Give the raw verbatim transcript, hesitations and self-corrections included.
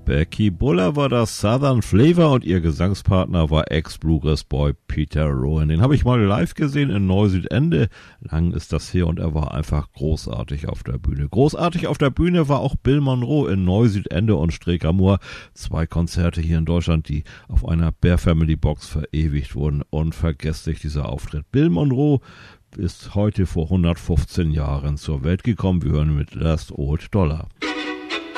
Becky Buller war das Southern Flavor und ihr Gesangspartner war Ex-Bluegrass-Boy Peter Rowan. Den habe ich mal live gesehen in Neu-Südende. Lang ist das her und er war einfach großartig auf der Bühne. Großartig auf der Bühne war auch Bill Monroe in Neu-Südende und Streeck-Amur. Zwei Konzerte hier in Deutschland, die auf einer Bear Family Box verewigt wurden. Unvergesslich dieser Auftritt. Bill Monroe ist heute vor hundertfünfzehn Jahren zur Welt gekommen. Wir hören mit Last Old Dollar.